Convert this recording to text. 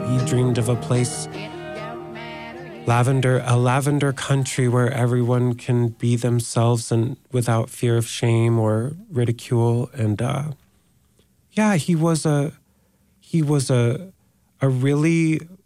He dreamed of a place, a lavender country where everyone can be themselves and without fear of shame or ridicule. And yeah, he was a really